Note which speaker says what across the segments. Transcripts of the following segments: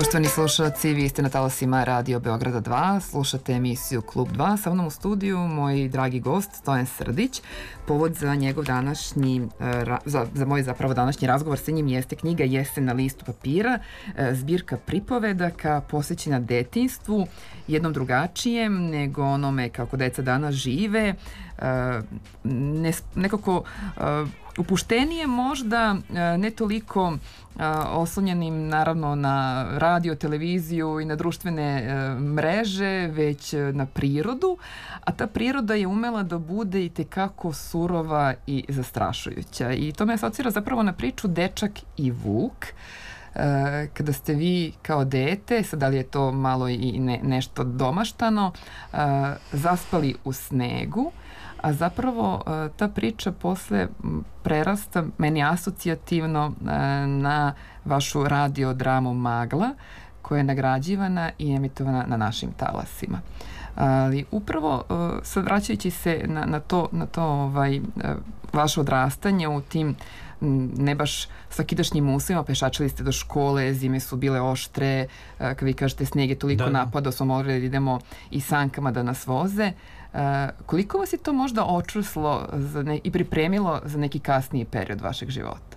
Speaker 1: Poštovani slušalci, vi ste na talasima Radio Beograda 2, slušate emisiju Klub 2, sa mnom u studiju moj dragi gost Stojan Srdić. Povod za njegov današnji, za moj zapravo današnji razgovor sa njim jeste knjiga Jesen na listu papira, zbirka pripovedaka posvećena detinjstvu, jednom drugačijem nego onome kako deca danas žive, nekako upuštenije možda, ne toliko oslonjenim naravno na radio, televiziju i na društvene mreže, već na prirodu, a ta priroda je umela da bude i tekako surova i zastrašujuća. I to me asocira zapravo na priču Dečak i Vuk, kada ste vi kao dete, sad da li je to malo i nešto domaštano, zaspali u snegu, a zapravo ta priča posle prerasta meni asocijativno na vašu radiodramu Magla, koja je nagrađivana i emitovana na našim talasima. Ali upravo sad vraćajući se na to vaše odrastanje u tim ne baš svakidašnjim uslovima, pešačili ste do škole, zime su bile oštre, kad vi kažete sneg je toliko napadao, smo morali da idemo i sankama da nas voze. Koliko vas je to možda očvrslo i pripremilo za neki kasniji period vašeg života?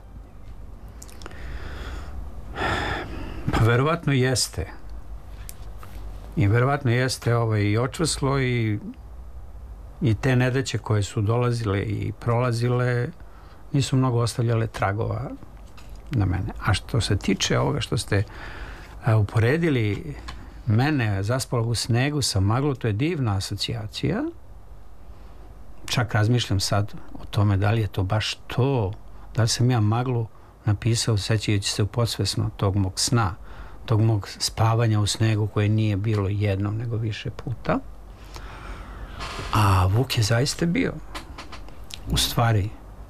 Speaker 2: Pa verovatno jeste. I verovatno jeste i očvrslo i te nedaće koje su dolazile i prolazile nisu mnogo ostavljale tragova na mene. A što se tiče ovoga što ste uporedili mene zaspalog u snegu sa Maglu, to je divna asocijacija. Čak razmišljam sad o tome da li je to baš to, da li sam ja Maglu napisao sećajući se u podsvesno tog mog sna, tog mog spavanja u snegu koje nije bilo jednom nego više puta. A Vuk je zaista bio. U stvari,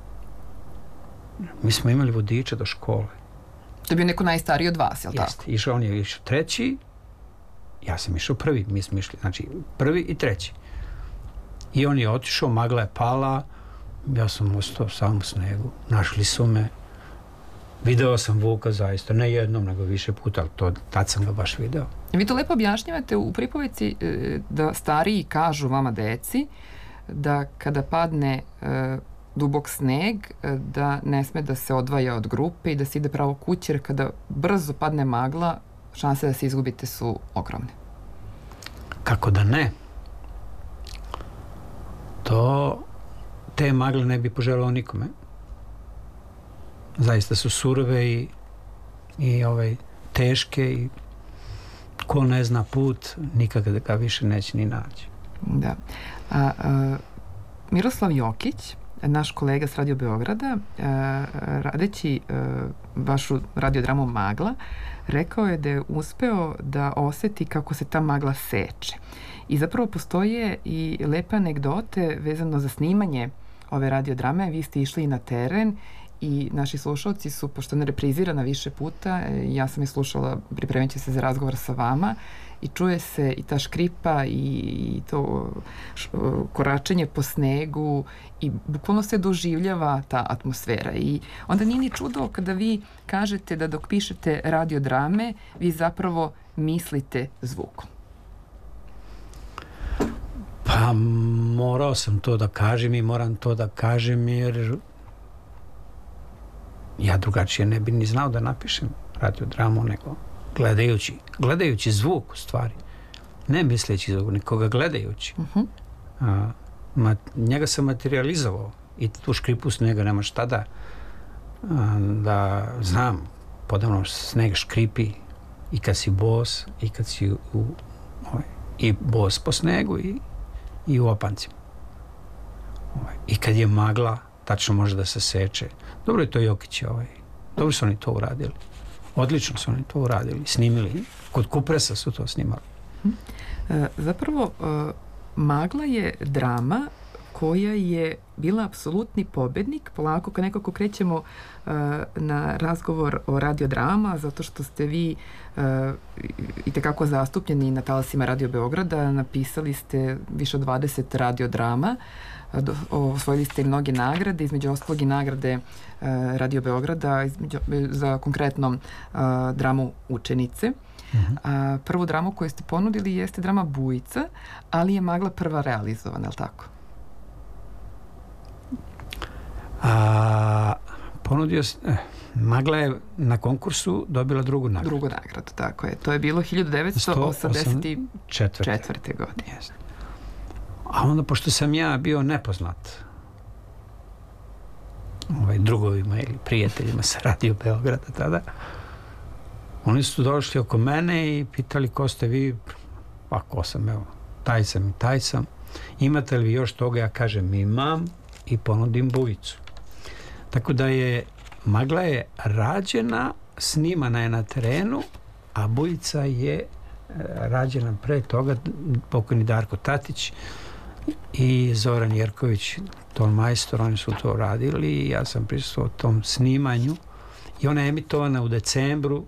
Speaker 2: mi smo imali vodiča do škole.
Speaker 1: To je bio neko najstariji od vas, je li tako?
Speaker 2: Jeste, on je išao treći, ja sam išao prvi, mi smo išli, znači prvi i treći. I on je otišao, magla je pala, ja sam ostao sam u snegu, našli su me, video sam Vuka zaista, ne jednom, nego više puta, ali tad sam ga baš video.
Speaker 1: Vi to lepo objašnjavate u pripovedci da stariji kažu vama deci da kada padne dubok sneg, da ne sme da se odvaja od grupe i da se ide pravo kući, jer kada brzo padne magla, šanse da se izgubite su ogromne.
Speaker 2: Kako da ne? Te magle ne bi poželao nikome. Zaista su surove i teške i ko ne zna put, nikada ga više neće ni naći.
Speaker 1: Da. Miroslav Jokić, naš kolega s Radio Beograda, radeći vašu radiodramu Magla, rekao je da je uspeo da oseti kako se ta magla seče. I zapravo postoje i lepe anegdote vezano za snimanje ove radiodrame. Vi ste išli na teren i naši slušalci su, pošto ne reprizirana više puta, ja sam je slušala pripremajući se za razgovor sa vama, i čuje se i ta škripa i to koračenje po snegu i bukvalno se doživljava ta atmosfera. I onda nije ni čudo kada vi kažete da dok pišete radiodrame vi zapravo mislite zvukom.
Speaker 2: Pa morao sam to da kažem i moram to da kažem jer ja drugačije ne bi ni znao da napišem radiodramu nego gledajući zvuk u stvari, ne misleći zvuk, nikoga gledajući. Njega sam materializovao i tu škripu snega nema šta da znam. Podavno sneg škripi i kad si bos i kad si i bos po snegu i u opancima. I kad je magla, tačno može da se seče. Dobro je to Jokić, dobro su oni to uradili. Odlično su oni to uradili, snimili. Kod Kupresa su to snimali.
Speaker 1: Zapravo, Magla je drama koja je bila apsolutni pobednik. Polako kad nekako krećemo na razgovor o radiodrama, zato što ste vi i tekako zastupljeni na talasima Radio Beograda, napisali ste više od 20 radiodrama, osvojili ste i mnoge nagrade, između ostalog i nagrade Radio Beograda za konkretno dramu Učenice. A prvu dramu koju ste ponudili jeste drama Bujica, ali je Magla prva realizovana, je li tako?
Speaker 2: Ponudio Magla je na konkursu dobila drugu nagradu.
Speaker 1: Drugu nagradu, tako je. To je bilo 1984. godine.
Speaker 2: Yes. A onda, pošto sam ja bio nepoznat drugovima ili prijateljima sa Radio Beograda tada, oni su došli oko mene i pitali ko ste vi, pa ko sam, evo, taj sam. Imate li još toga? Ja kažem imam i ponudim Bujicu. Tako da Magla je rađena, snimana je na terenu, a Bujica je rađena pre toga, pokojni Darko Tatić i Zoran Jerković, ton majstor, oni su to radili i ja sam prisustvovao tom snimanju i ona je emitovana u decembru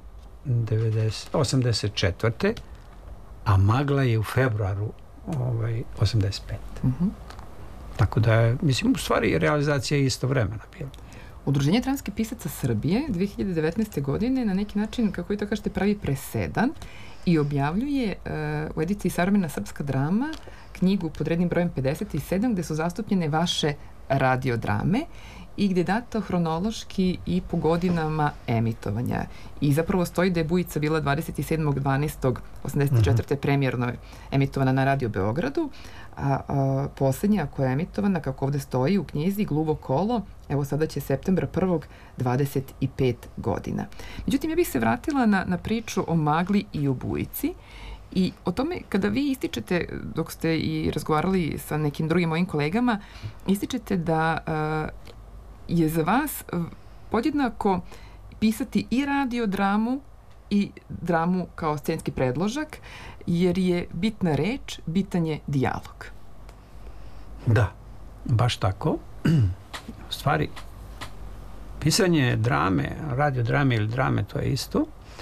Speaker 2: 84. a Magla je u februaru 85. Tako da je, mislim, u stvari realizacija je istovremena bila.
Speaker 1: Udruženje dramskih pisaca Srbije 2019. godine na neki način, kako vi to kažete, pravi presedan i objavljuje u ediciji Savremena srpska drama knjigu pod rednim brojem 57 gde su zastupljene vaše radiodrame i gde je dato hronološki i po emitovanja. I zapravo stoji da je Bujica bila 27.12.84. premijerno emitovana na Radio Beogradu, a posljednja koja je emitovana, kako ovde stoji u knjizi, Gluvo kolo, evo sada će septembra 1. 25 godina. Međutim, ja bih se vratila na priču o Magli i o Bujici i o tome kada vi ističete, dok ste i razgovarali sa nekim drugim mojim kolegama, ističete da je za vas podjednako pisati i radiodramu i dramu kao scenski predložak, jer je bitna reč, bitan je dijalog.
Speaker 2: Da, baš tako. U stvari, pisanje drame, radiodrame ili drame, to je isto.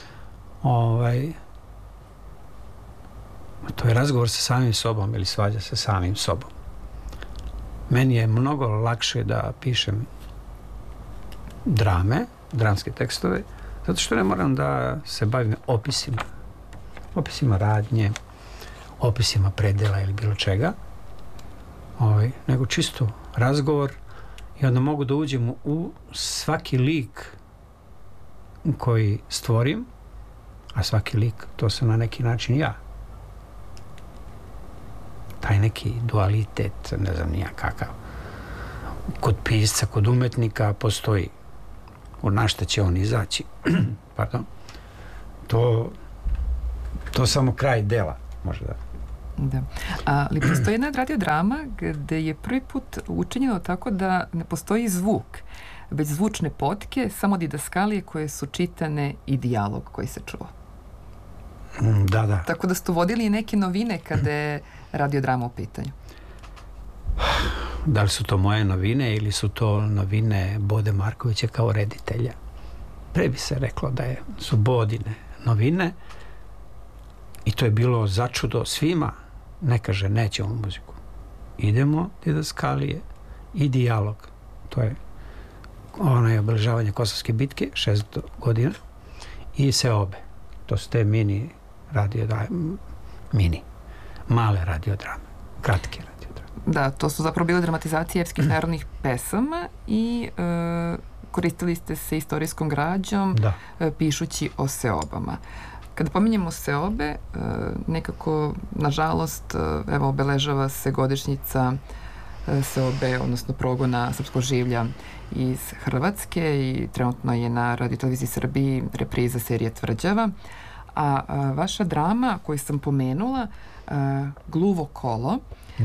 Speaker 2: To je razgovor sa samim sobom ili svađa sa samim sobom. Meni je mnogo lakše da pišem drame, dramske tekstove, zato što ne moram da se bavim opisima radnje, opisima predela ili bilo čega, nego čisto razgovor i onda mogu da uđem u svaki lik koji stvorim, a svaki lik, to sam na neki način ja. Taj neki dualitet, ne znam nija kakav, kod pisca, kod umetnika postoji. Na šta će on izaći? Pardon. To samo kraj dela, možda.
Speaker 1: Da. Ali postoji jedna radiodrama gde je prvi put učinjeno tako da ne postoji zvuk, već zvučne potke, samo didaskalije koje su čitane i dijalog koji se čuo.
Speaker 2: Da.
Speaker 1: Tako da ste uvodili neke novine kada je radiodrama u pitanju.
Speaker 2: Da li su to moje novine ili su to novine Bode Markovića kao reditelja? Pre bi se reklo da su Bodine novine i to je bilo začudo svima. Ne kaže, nećemo muziku. Idemo didaskalije i dijalog. To je obeležavanje Kosovske bitke, 600 godina, i seobe. To su te male radiodrame, kratke radiodrame.
Speaker 1: Da, to su zapravo bile dramatizacije epskih narodnih pesama i koristili ste se istorijskom građom pišući o seobama. Kada pominjemo seobe, nekako, nažalost, evo, obeležava se godišnjica seobe, odnosno progona srpskog življa iz Hrvatske i trenutno je na Radio-televiziji Srbiji repriza serije Tvrđava. A vaša drama koju sam pomenula, Gluvo kolo,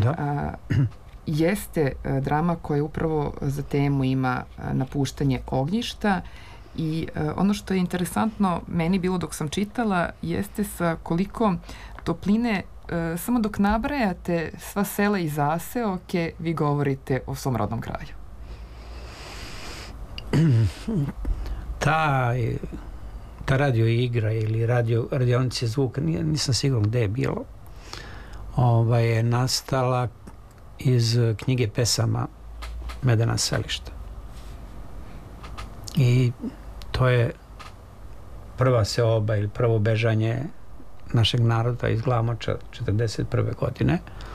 Speaker 1: jeste drama koja upravo za temu ima napuštanje ognjišta i ono što je interesantno meni bilo dok sam čitala jeste sa koliko topline samo dok nabrajate sva sela i zaseoke vi govorite o svom rodnom kraju.
Speaker 2: Ta radio igra ili radionice zvuka, nisam siguran gde je bilo, je nastala iz knjige pesama Medena selišta. I to je prva seoba ili prvo bežanje našeg naroda iz Glamoča 1941. godine,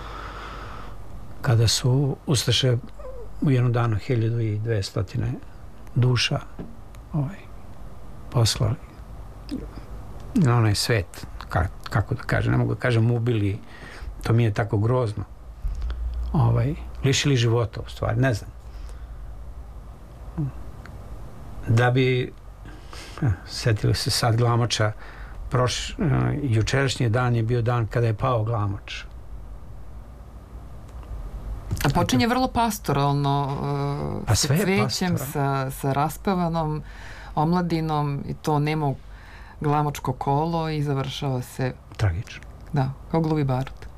Speaker 2: kada su ustaše u jednu danu 1200 duša poslali na onaj svet, kako da kažem, ne mogu da kažem ubili, to mi je tako grozno, lišili života u stvari, ne znam, da bi setili se sad Glamoča, jučerašnji dan je bio dan kada je pao Glamoč.
Speaker 1: A počinje vrlo pastoralno, sa cvećem, sa raspevanom omladinom, i to nemo glamočko kolo, i završava se
Speaker 2: tragično.
Speaker 1: Da, kao Gluvi barut.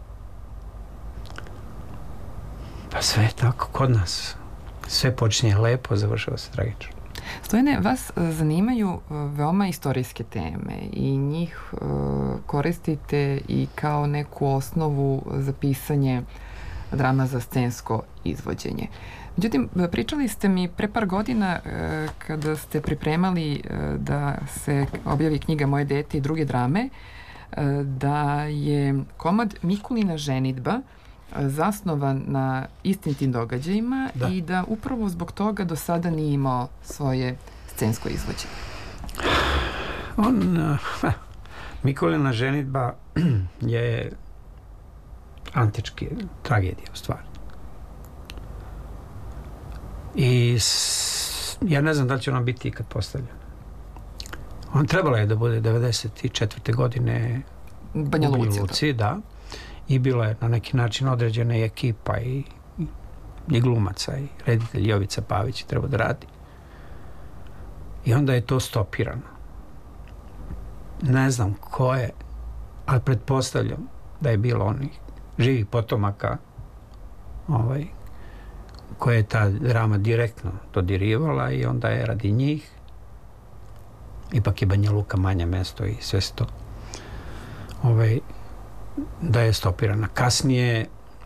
Speaker 2: Pa sve je tako kod nas. Sve počinje lepo, završava se tragično.
Speaker 1: Stojane, vas zanimaju veoma istorijske teme i njih koristite i kao neku osnovu za pisanje drama za scensko izvođenje. Međutim, pričali ste mi pre par godina kada ste pripremali da se objavi knjiga Moje dete i druge drame, da je komad Mikulina ženidba zasnovan na istinitim događajima i da upravo zbog toga do sada nije imao svoje scensko izvođenje.
Speaker 2: Mikulina ženidba je antički tragedija u stvari. I ja ne znam da li će ona biti ikad postavljena. On trebala je da bude 94. godine
Speaker 1: u Banja
Speaker 2: Luci, da. I bila je na neki način određena i ekipa i glumaca i reditelj Jovica Pavić treba da radi. I onda je to stopirano. Ne znam ko je, ali pretpostavljam da je bilo onih živih potomaka koje je ta drama direktno dodirivala, i onda je radi njih, ipak je Banja Luka manje mesto i sve to, da je stopirana. Kasnije,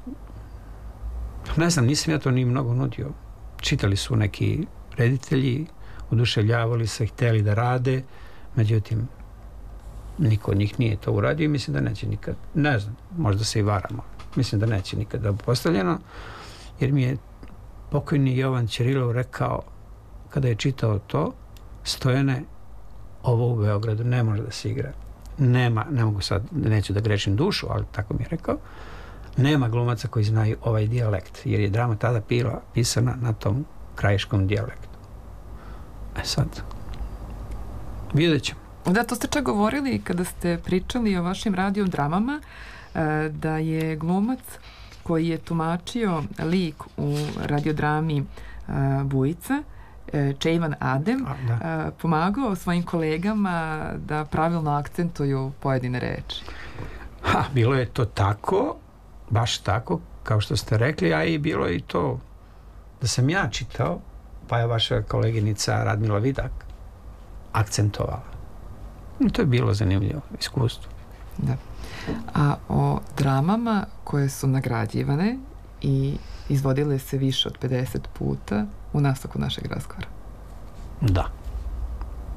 Speaker 2: ne znam, nisam ja to ni mnogo nudio. Čitali su neki reditelji, oduševljavali se, hteli da rade, međutim, niko od njih nije to uradio i mislim da neće nikad, ne znam, možda se i varamo, mislim da neće nikad da bude postavljeno, jer mi je pokojni Jovan Ćirilov rekao, kada je čitao to, Stojane, ovo u Beogradu ne može da se igra. Nema, ne mogu sad, neću da grešim dušu, ali tako mi je rekao, nema glumaca koji znaju ovaj dijalekt, jer je drama tada pisana na tom krajiškom dijalektu. Sad, vidjet ćemo.
Speaker 1: Da, to ste čak govorili kada ste pričali o vašim radio dramama, da je glumac koji je tumačio lik u radiodrami Bujica, Čejvan Adem, pomagao svojim kolegama da pravilno akcentuju pojedine reči.
Speaker 2: Bilo je to tako, baš tako, kao što ste rekli, a i bilo je i to da sam ja čitao, pa je vaša koleginica Radmila Vidak akcentovala. I to je bilo zanimljivo iskustvo.
Speaker 1: Da. A o dramama koje su nagrađivane i izvodile se više od 50 puta u nastavku našeg razgovora.
Speaker 2: Da.